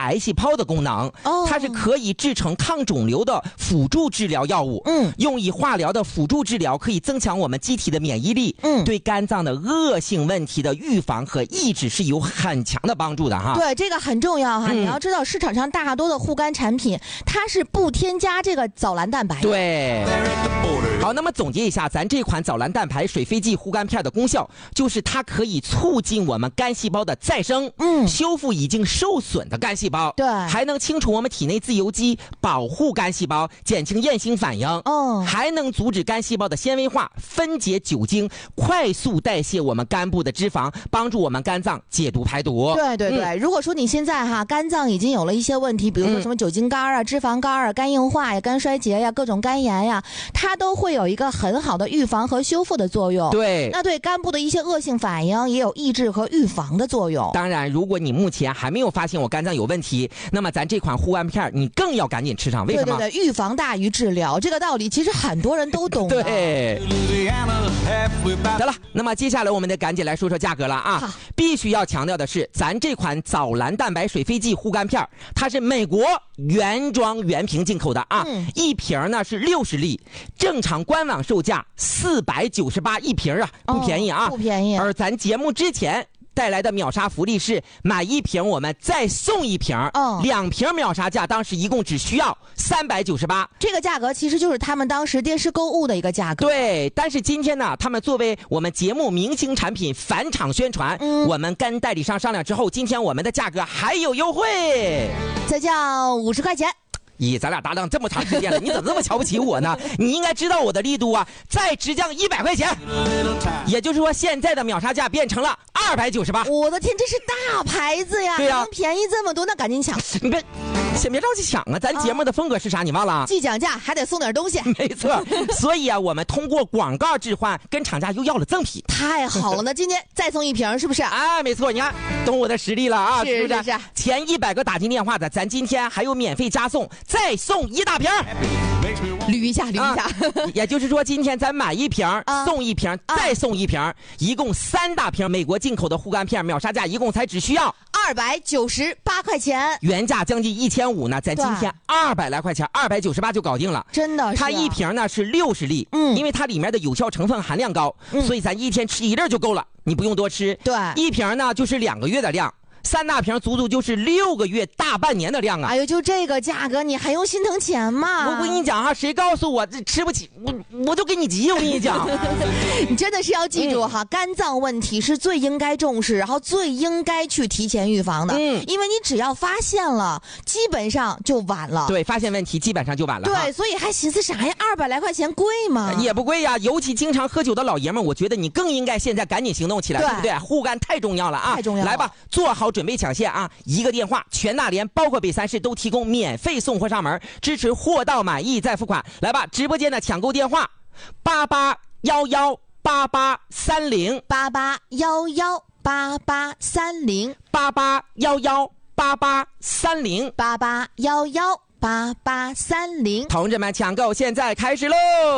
癌细胞的功能，它是可以制成抗肿瘤的辅助治疗药物，用以化疗的辅助治疗可以增强我们机体的免疫力，对肝脏的恶性问题的预防和抑制是有很强的帮助的哈。 对，这个很重要哈。你要知道，市场上大多的护肝产品，它是不添加这个藻蓝蛋白的。 对。好，那么总结一下，咱这款藻蓝蛋白水飞剂护肝片的功效，就是它可以促进我们肝细胞的再生，修复已经受损的肝细胞， 对， 还能清除我们体内自由基，保护肝细胞，减轻厌性反应，还能阻止肝细胞的纤维化，分解酒精，快速代谢我们肝部的脂肪，帮助我们肝脏解毒排毒。 对对对，如果说你现在肝脏已经有了一些问题，比如说什么酒精肝啊、脂肪肝啊、肝硬化呀、肝衰竭呀、各种肝炎呀，它都会有一个很好的预防和修复的作用。 对， 那对肝部的一些恶性反应也有抑制和预防的作用。 当然，如果你目前还没有发现我肝脏有问题，那么咱这款护肝片你更要赶紧吃上。为什么？ 对对对，预防大于治疗，这个道理其实很多人都懂的。 对。得了，那么接下来我们得赶紧来说说价格了啊！必须要强调的是，咱这款藻蓝蛋白水飞剂护肝片，它是美国原装原瓶进口的啊，一瓶呢是60粒，正常官网售价498一瓶啊，不便宜啊， 不便宜。 而咱节目之前带来的秒杀福利是买一瓶我们再送一瓶，2瓶秒杀价当时一共只需要398， 这个价格其实就是他们当时电视购物的一个价格。 对，但是今天呢，他们作为我们节目明星产品返场宣传，我们跟代理商商量之后，今天我们的价格还有优惠， 再降50块钱。 咦，咱俩搭档这么长时间了，你怎么这么瞧不起我呢？你应该知道我的力度啊！再直降100块钱，也就是说现在的秒杀价变成了298。 我的天，这是大牌子呀！ 对呀， 能便宜这么多，那赶紧抢！ 你别，先别着急抢啊！咱节目的风格是啥？你忘了？ 既讲价还得送点东西。 没错，所以啊，我们通过广告置换，跟厂家又要了赠品。 太好了，那今天再送一瓶，是不是？ 哎，没错，你看，懂我的实力了啊！ 是不是？前100个打进电话的，咱今天还有免费加送。再送1大瓶， 捋一下，捋一下。 也就是说，今天咱买一瓶送一瓶，再送一瓶，一共3大瓶美国进口的护肝片，秒杀价一共才只需要 298块钱， 原价将近1500呢，咱今天200来块钱，298就搞定了。 真的是， 它一瓶呢是60粒，因为它里面的有效成分含量高，所以咱一天吃1粒就够了，你不用多吃。 对， 一瓶呢就是2个月的量。3大瓶足足就是6个月大半年的量啊！ 哎呦，就这个价格，你还用心疼钱吗？ 我跟你讲啊，谁告诉我这吃不起，我就给你急！我跟你讲， 你真的是要记住哈，肝脏问题是最应该重视，然后最应该去提前预防的。因为你只要发现了，基本上就晚了。 对，发现问题基本上就晚了。 对，所以还寻思啥呀？200来块钱贵吗？ 也不贵呀，尤其经常喝酒的老爷们，我觉得你更应该现在赶紧行动起来，对不对？护肝太重要了啊！ 太重要了， 来吧，做好准备抢现啊！一个电话，全大连包括北3市都提供免费送货上门，支持货到满意再付款。来吧，直播间的抢购电话88118830，88118830，88118830，同志们，抢购现在开始喽！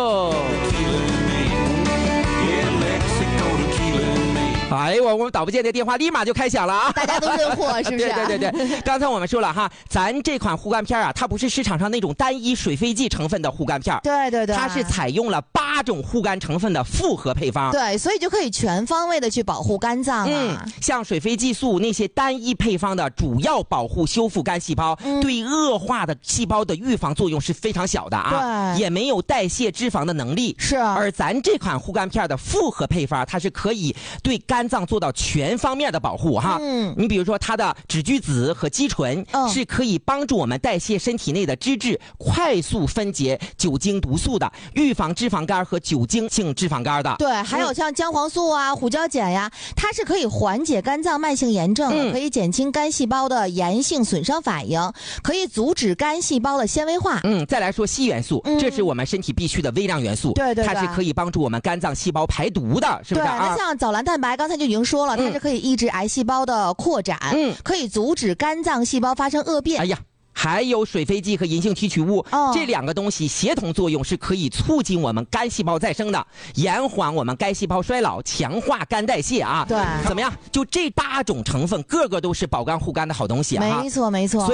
哎，我们导播间的电话立马就开响了啊！ 大家都认货是不是？ 对，刚才我们说了哈，咱这款护肝片啊，它不是市场上那种单一水飞剂成分的护肝片， 对， 它是采用了8种护肝成分的复合配方， 对，所以就可以全方位的去保护肝脏啊。 像水飞激素那些单一配方的，主要保护修复肝细胞，对恶化的细胞的预防作用是非常小的啊， 对， 也没有代谢脂肪的能力。 是， 而咱这款护肝片的复合配方，它是可以对肝脏做到全方面的保护哈。你比如说它的脂聚酯和肌醇是可以帮助我们代谢身体内的脂质，快速分解酒精毒素的，预防脂肪肝和酒精性脂肪肝的。 对，还有像姜黄素啊、胡椒碱呀，它是可以缓解肝脏慢性炎症，可以减轻肝细胞的炎性损伤反应，可以阻止肝细胞的纤维化。 再来说硒元素，这是我们身体必需的微量元素， 对， 它是可以帮助我们肝脏细胞排毒的，是不是啊？ 对，那像藻蓝蛋白，刚才就已经说了，它是可以抑制癌细胞的扩展，可以阻止肝脏细胞发生恶变。 哎呀，还有水飞剂和银杏提取物，这2个东西协同作用是可以促进我们肝细胞再生的，延缓我们肝细胞衰老，强化肝代谢啊。 对， 怎么样？就这8种成分，个个都是保肝护肝的好东西啊。 没错。